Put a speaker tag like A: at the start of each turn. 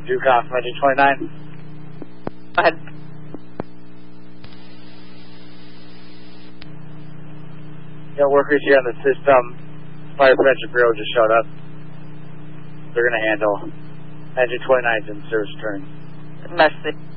A: Duke off, engine 29.
B: Go ahead.
A: Yeah, workers here on the system. Fire Prevention Bureau just showed up. They're going to handle engine 29's in service return.
B: Message.